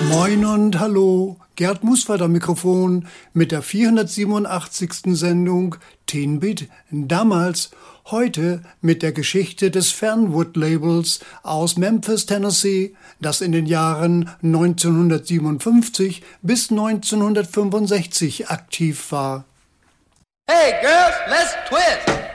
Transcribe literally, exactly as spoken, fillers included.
Moin und hallo, Gerd Muswald am Mikrofon mit der vierhundertsiebenundachtzigsten Sendung Teen Beat damals, heute mit der Geschichte des Fernwood-Labels aus Memphis, Tennessee, das in den Jahren neunzehnhundertsiebenundfünfzig bis neunzehnhundertfünfundsechzig aktiv war. Hey girls, let's twist!